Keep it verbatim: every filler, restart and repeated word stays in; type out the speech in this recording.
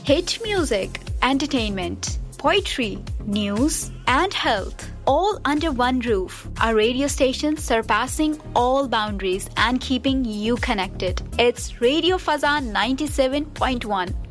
Hit music, entertainment, poetry, news, and health. All under one roof. A radio station surpassing all boundaries and keeping you connected. It's Radio Fazan ninety-seven point one.